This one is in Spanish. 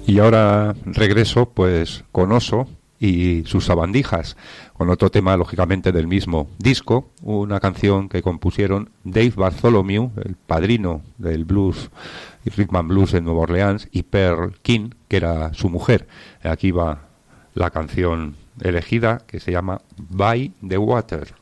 Y ahora regreso pues con Oso y sus sabandijas, con otro tema lógicamente del mismo disco, una canción que compusieron Dave Bartholomew, el padrino del blues y rhythm and blues en Nueva Orleans, y Pearl King, que era su mujer. Aquí va la canción elegida, que se llama By the Water.